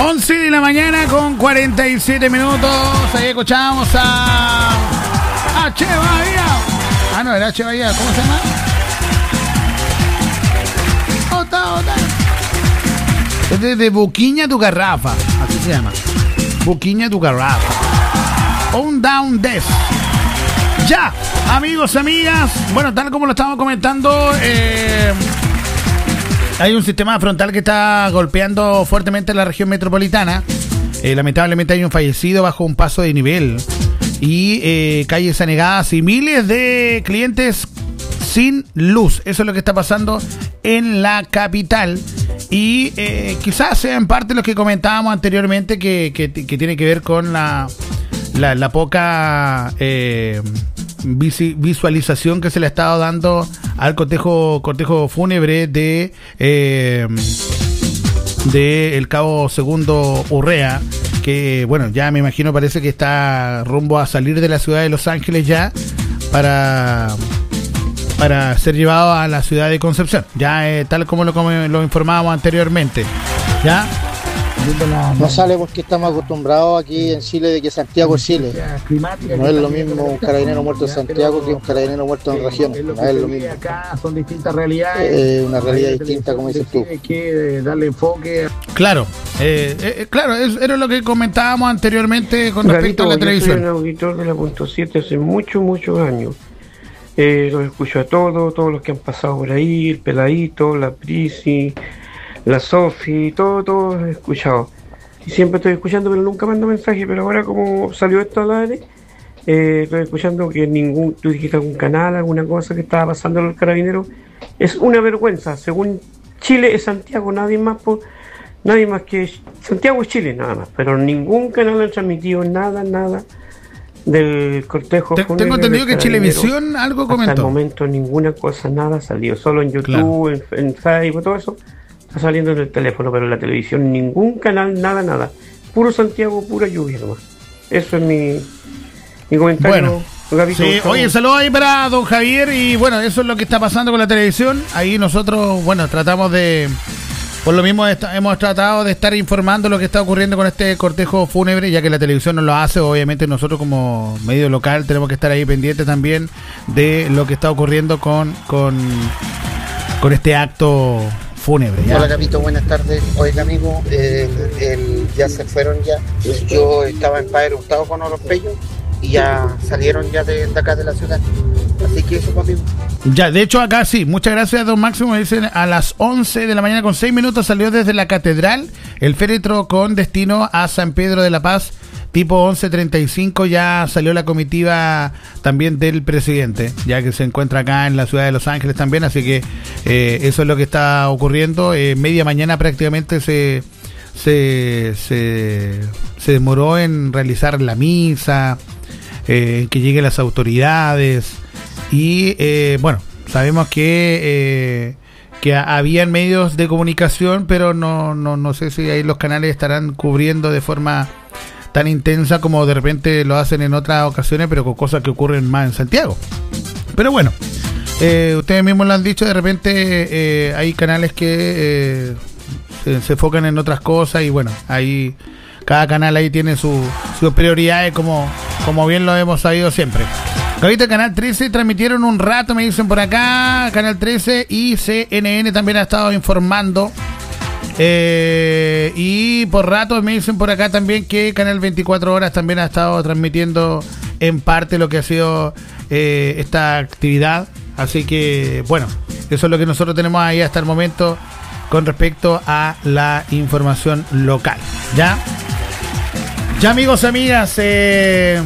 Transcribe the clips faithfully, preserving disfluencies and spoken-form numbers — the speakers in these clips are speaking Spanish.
once de la mañana con cuarenta y siete minutos. Ahí escuchamos a H. Bahía. Ah, no, era H. Bahía. ¿Cómo se llama? Ota, ota. Es de, de Buquiña tu garrafa. Así se llama. Buquiña tu garrafa. On down death. Ya, amigos, amigas. Bueno, tal como lo estamos comentando, eh, hay un sistema frontal que está golpeando fuertemente la región metropolitana. Eh, lamentablemente hay un fallecido bajo un paso de nivel. Y eh, calles anegadas y miles de clientes sin luz. Eso es lo que está pasando en la capital. Y eh, quizás sea en parte lo que comentábamos anteriormente, que, que, que tiene que ver con la, la, la poca eh, visualización que se le ha estado dando al cortejo, cortejo fúnebre de, eh, de el cabo Segundo Urrea, que bueno, ya me imagino parece que está rumbo a salir de la ciudad de Los Ángeles ya para... para ser llevado a la ciudad de Concepción, ya eh, tal como lo, como lo informábamos anteriormente, ¿ya? No sale porque estamos acostumbrados aquí en Chile de que Santiago es Chile. No es lo mismo un carabinero muerto en Santiago que un carabinero muerto en regiones. No es lo mismo. Son distintas realidades. Eh, una realidad distinta, como dices tú. Hay que darle enfoque. Claro, eh, eh, claro, es, era lo que comentábamos anteriormente con respecto a la televisión. Yo soy un auditor de la punto siete hace muchos, muchos años. Eh, los escucho a todos, todos los que han pasado por ahí, el Peladito, la Prisi, la Sofi, todo, todo he escuchado. Y siempre estoy escuchando, pero nunca mando mensaje. Pero ahora como salió esto al aire, eh, estoy escuchando que ningún, tú dijiste algún canal, alguna cosa que estaba pasando en los carabineros. Es una vergüenza. Según Chile es Santiago, nadie más, por, nadie más que Santiago es Chile, nada más. Pero ningún canal ha transmitido nada, nada del cortejo. Te, tengo entendido que Chilevisión algo comentó. Hasta el momento ninguna cosa, nada salió. Solo en YouTube, claro. en, en Facebook, todo eso está saliendo en el teléfono, pero en la televisión ningún canal, nada, nada. Puro Santiago, pura lluvia nomás. Eso es mi, mi comentario. Bueno, sí, oye, saludos ahí para don Javier. Y bueno, eso es lo que está pasando con la televisión. Ahí nosotros, bueno, tratamos de... Por lo mismo hemos tratado de estar informando lo que está ocurriendo con este cortejo fúnebre, ya que la televisión no lo hace. Obviamente nosotros como medio local tenemos que estar ahí pendientes también de lo que está ocurriendo con, con, con este acto fúnebre, ¿ya? Hola, Capito, buenas tardes. Oiga, amigo, el, el, ya se fueron ya. Yo estaba en Padre Hurtado con Oropello y ya salieron ya de, de acá de la ciudad. Así que eso, amigo. Ya, de hecho acá sí, muchas gracias don Máximo. Me dicen a las once de la mañana con seis minutos salió desde la catedral el féretro con destino a San Pedro de la Paz, tipo once treinta y cinco. Ya salió la comitiva también del presidente, ya que se encuentra acá en la ciudad de Los Ángeles también. Así que eh, eso es lo que está ocurriendo. Eh, media mañana prácticamente se, se, se, se demoró en realizar la misa, eh, en que lleguen las autoridades. Y eh, bueno, sabemos que eh, que habían medios de comunicación, pero no, no, no sé si ahí los canales estarán cubriendo de forma tan intensa como de repente lo hacen en otras ocasiones, pero con cosas que ocurren más en Santiago. Pero bueno, eh, ustedes mismos lo han dicho, de repente eh, hay canales que eh, se, se enfocan en otras cosas y bueno, ahí cada canal ahí tiene su, sus prioridades, como, como bien lo hemos sabido siempre. Ahorita Canal trece transmitieron un rato, me dicen por acá, Canal trece y C N N también ha estado informando. Eh, y por ratos me dicen por acá también que Canal veinticuatro horas también ha estado transmitiendo en parte lo que ha sido eh, esta actividad. Así que, bueno, eso es lo que nosotros tenemos ahí hasta el momento con respecto a la información local. ¿Ya? Ya, amigos, amigas, eh...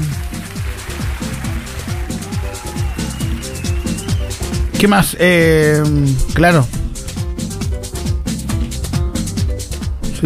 ¿qué más? Eh, claro. Sí.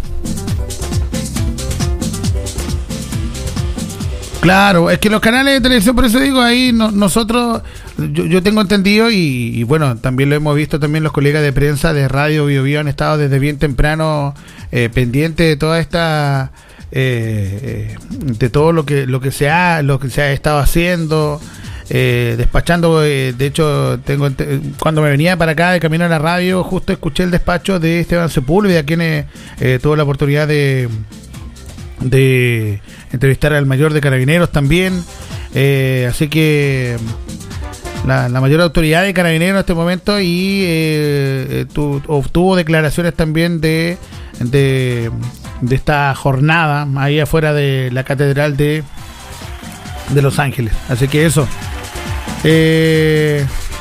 Claro, es que los canales de televisión, por eso digo, ahí no, nosotros, yo, yo tengo entendido y, y bueno, también lo hemos visto, también los colegas de prensa de Radio Bio Bio han estado desde bien temprano eh, pendientes de toda esta, eh, eh, de todo lo que lo que se ha, lo que se ha estado haciendo. eh, despachando. Eh, de hecho, tengo cuando me venía para acá de camino a la radio, justo escuché el despacho de Esteban Sepúlveda, a quien eh, tuve la oportunidad de, de entrevistar al mayor de Carabineros también. Eh, así que la, la mayor autoridad de Carabineros en este momento y eh, tu, obtuvo declaraciones también de, de, de esta jornada ahí afuera de la Catedral de, de Los Ángeles. Así que eso. Eh,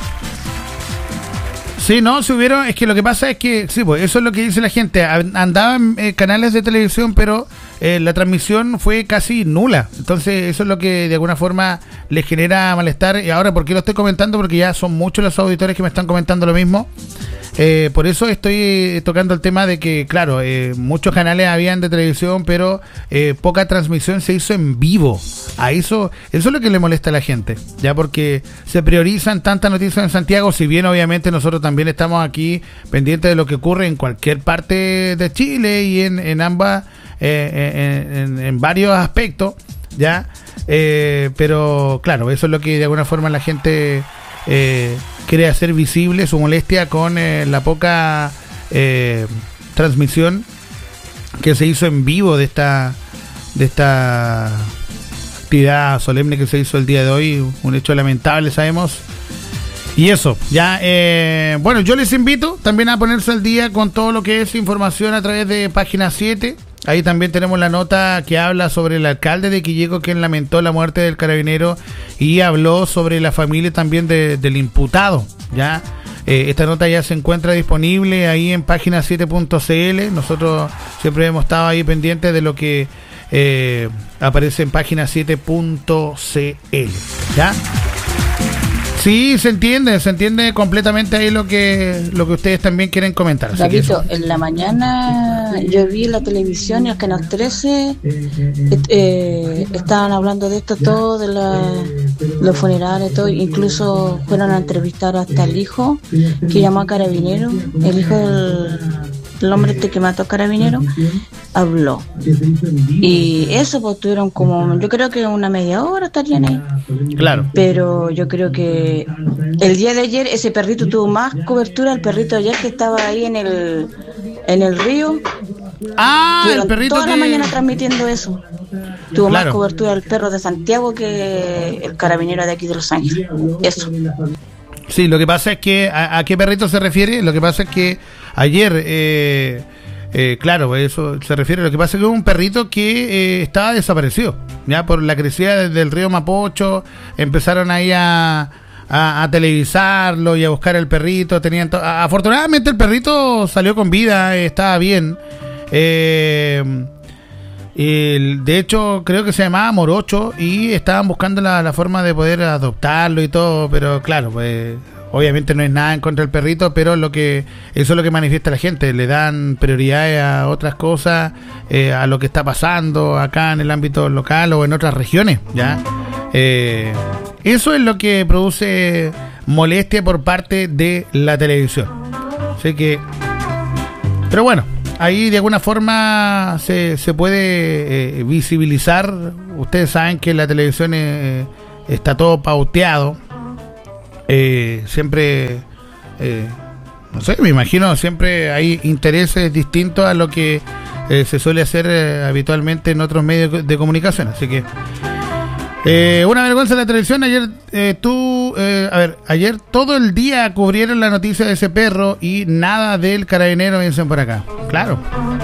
sí, no, si hubieron, es que lo que pasa es que, sí, pues eso es lo que dice la gente. Andaban eh, canales de televisión, pero eh, la transmisión fue casi nula. Entonces, eso es lo que de alguna forma les genera malestar. Y ahora, ¿por qué lo estoy comentando? Porque ya son muchos los auditores que me están comentando lo mismo. Eh, por eso estoy tocando el tema de que, claro, eh, muchos canales habían de televisión, pero eh, poca transmisión se hizo en vivo. A eso, eso es lo que le molesta a la gente, ya porque se priorizan tantas noticias en Santiago, si bien obviamente nosotros también estamos aquí pendientes de lo que ocurre en cualquier parte de Chile y en, en ambas, eh, en, en, en varios aspectos, ya, eh, pero claro, eso es lo que de alguna forma la gente eh, quiere hacer visible su molestia con eh, la poca eh, transmisión que se hizo en vivo de esta de esta actividad solemne que se hizo el día de hoy, un hecho lamentable, sabemos. Y eso, ya, eh, bueno, yo les invito también a ponerse al día con todo lo que es información a través de Página siete. Ahí también tenemos la nota que habla sobre el alcalde de Quilleco, quien lamentó la muerte del carabinero y habló sobre la familia también de, del imputado, ya. Eh, esta nota ya se encuentra disponible ahí en página siete punto c l. Nosotros siempre hemos estado ahí pendientes de lo que eh, aparece en página siete punto c l, ¿ya? Sí, se entiende, se entiende completamente ahí lo que lo que ustedes también quieren comentar. Davidito, en la mañana yo vi en la televisión y el Canal trece eh, eh, estaban hablando de esto todo, de la, los funerales, todo, incluso fueron a entrevistar hasta el hijo que llamó a Carabinero, el hijo del, del hombre este que mató a Carabinero, habló. Y eso pues tuvieron como, yo creo que una media hora estarían ahí. Claro. Pero yo creo que el día de ayer ese perrito tuvo más cobertura, el perrito de ayer que estaba ahí en el en el río. Ah, el perrito toda que... la mañana transmitiendo eso. Tuvo claro. más cobertura el perro de Santiago que el carabinero de aquí de Los Ángeles. Eso. Sí, lo que pasa es que ¿a, a qué perrito se refiere? Lo que pasa es que ayer eh, Eh, claro, eso se refiere. Lo que pasa es que hubo un perrito que eh, estaba desaparecido, ya por la crecida del río Mapocho. Empezaron ahí a, a, a televisarlo y a buscar el perrito. Tenían to- afortunadamente el perrito salió con vida, eh, estaba bien. Eh, el, de hecho, creo que se llamaba Morocho y estaban buscando la, la forma de poder adoptarlo y todo, pero claro, pues obviamente no es nada en contra del perrito, pero lo que eso es lo que manifiesta la gente. Le dan prioridades a otras cosas, eh, a lo que está pasando acá en el ámbito local o en otras regiones, ¿ya? Eh, eso es lo que produce molestia por parte de la televisión. Así que, pero bueno, ahí de alguna forma se, se puede eh, visibilizar. Ustedes saben que la televisión eh, está todo pauteado. Eh, siempre eh, no sé, me imagino siempre hay intereses distintos a lo que eh, se suele hacer eh, habitualmente en otros medios de comunicación, así que eh, una vergüenza la televisión. Ayer eh, tú eh, a ver, ayer todo el día cubrieron la noticia de ese perro y nada del carabinero, dicen por acá. Claro,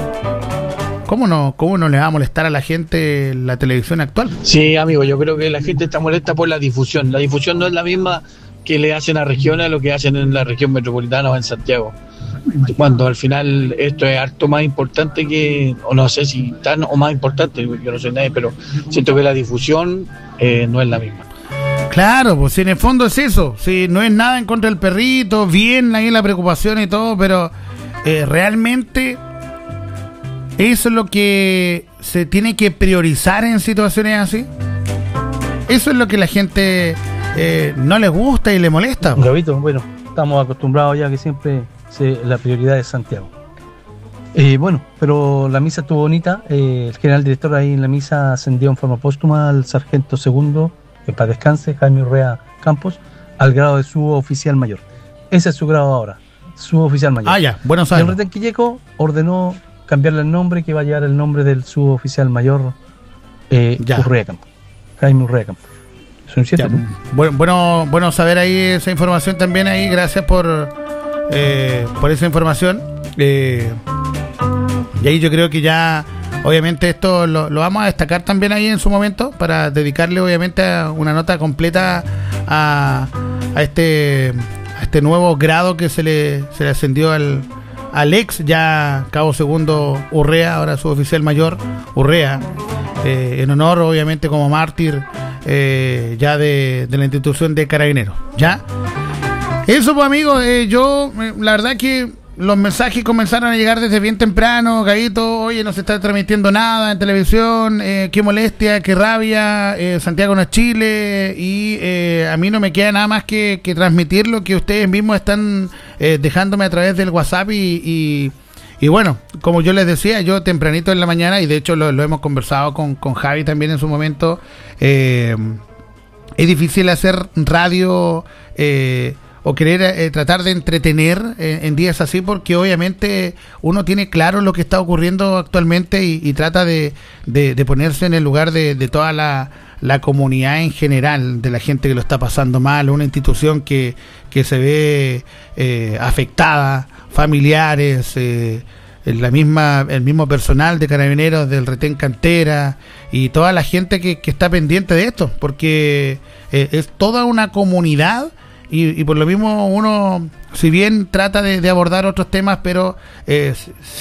¿Cómo no, ¿Cómo no le va a molestar a la gente la televisión actual? Sí, amigo, yo creo que la gente está molesta por la difusión. La difusión no es la misma que le hacen a regiones a lo que hacen en la región metropolitana o en Santiago. Cuando al final esto es harto más importante que, o no sé si tan o más importante, yo no soy nadie, pero siento que la difusión eh, no es la misma. Claro, pues si en el fondo es eso, si no es nada en contra del perrito, bien ahí la preocupación y todo, pero eh, realmente eso es lo que se tiene que priorizar en situaciones así. Eso es lo que la gente eh, no les gusta y le molesta. Gabito, bueno, estamos acostumbrados ya que siempre se, la prioridad es Santiago. Eh, bueno, pero la misa estuvo bonita. Eh, el general director ahí en la misa ascendió en forma póstuma al sargento segundo que para descanse, Jaime Urrea Campos, al grado de suboficial mayor. Ese es su grado ahora, suboficial mayor. Ah, ya, bueno Y el saberlo. Retén Quilleco ordenó cambiarle el nombre, que va a llevar el nombre del suboficial mayor eh, Ya. Urrea Campos, Jaime Urrea Campos. ¿Son Ya, cierto? bueno, bueno, bueno saber ahí esa información también ahí. Gracias por eh, por esa información. Eh, y ahí yo creo que ya, obviamente esto lo, lo vamos a destacar también ahí en su momento para dedicarle obviamente a una nota completa a, a este a este nuevo grado que se le se le ascendió al al ex ya cabo segundo Urrea, ahora suboficial mayor Urrea, eh, en honor obviamente como mártir eh, ya de, de la institución de Carabineros. Ya eso, pues amigos, eh, yo eh, la verdad que los mensajes comenzaron a llegar desde bien temprano. Gaito, oye, no se está transmitiendo nada en televisión, eh, qué molestia, qué rabia, eh, Santiago no es Chile, y eh, a mí no me queda nada más que, que transmitir lo que ustedes mismos están eh, dejándome a través del WhatsApp. Y, y, y bueno, como yo les decía, yo tempranito en la mañana, y de hecho lo, lo hemos conversado con, con Javi también en su momento, eh, es difícil hacer radio eh, o querer eh, tratar de entretener eh, en días así, porque obviamente uno tiene claro lo que está ocurriendo actualmente y, y trata de, de, de ponerse en el lugar de, de toda la, la comunidad en general, de la gente que lo está pasando mal, una institución que, que se ve eh, afectada, familiares, eh, la misma el mismo personal de Carabineros del Retén Cantera y toda la gente que, que está pendiente de esto, porque eh, es toda una comunidad. Y, y por lo mismo uno, si bien trata de, de abordar otros temas, pero eh,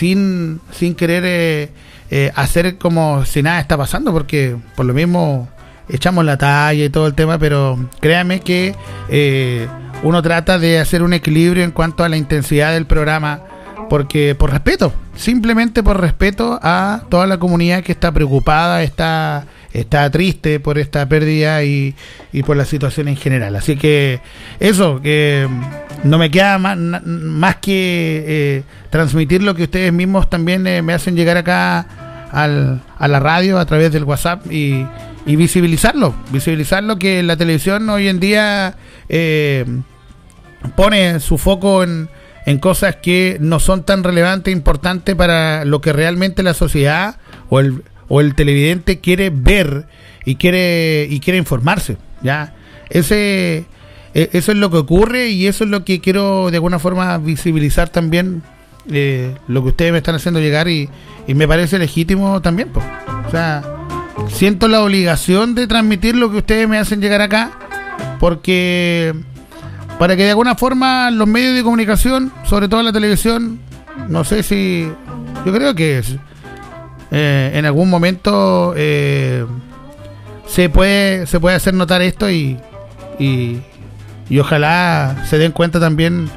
sin sin querer eh, eh, hacer como si nada está pasando, porque por lo mismo echamos la talla y todo el tema, pero créame que eh, uno trata de hacer un equilibrio en cuanto a la intensidad del programa, porque por respeto, simplemente por respeto a toda la comunidad que está preocupada, está está triste por esta pérdida y, y por la situación en general. Así que eso, que no me queda más, más que eh, transmitir lo que ustedes mismos también eh, me hacen llegar acá al, a la radio a través del WhatsApp y, y visibilizarlo, visibilizarlo que la televisión hoy en día eh, pone su foco en, en cosas que no son tan relevantes e importantes para lo que realmente la sociedad o el o el televidente quiere ver y quiere y quiere informarse. Ya ese eso es lo que ocurre, y eso es lo que quiero de alguna forma visibilizar también, eh, lo que ustedes me están haciendo llegar, y, y me parece legítimo también, pues. O sea, siento la obligación de transmitir lo que ustedes me hacen llegar acá, porque para que de alguna forma los medios de comunicación, sobre todo la televisión, no sé si, yo creo que es Eh, en algún momento eh, se puede se puede hacer notar esto, y, y y ojalá se den cuenta también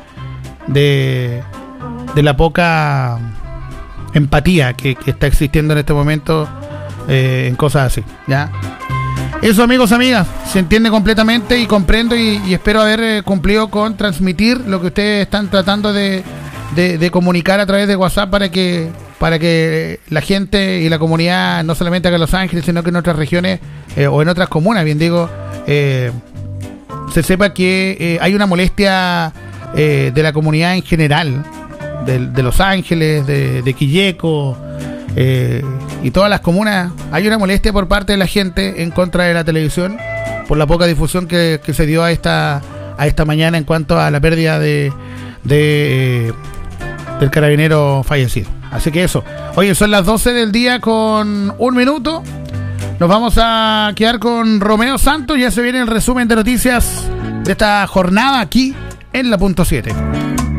de de la poca empatía que, que está existiendo en este momento eh, en cosas así. Ya eso, amigos, amigas, se entiende completamente y comprendo, y, y espero haber eh, cumplido con transmitir lo que ustedes están tratando de, de, de comunicar a través de WhatsApp, para que para que la gente y la comunidad, no solamente acá en Los Ángeles, sino que en otras regiones eh, o en otras comunas, bien digo, eh, se sepa que eh, hay una molestia eh, de la comunidad en general, de, de Los Ángeles, de, de Quilleco eh, y todas las comunas. Hay una molestia por parte de la gente en contra de la televisión por la poca difusión que, que se dio a esta a esta mañana en cuanto a la pérdida de, de eh, del carabinero fallecido. Así que eso. Oye, son las doce del día con un minuto. Nos vamos a quedar con Romeo Santos. Ya se viene el resumen de noticias de esta jornada aquí en la punto siete.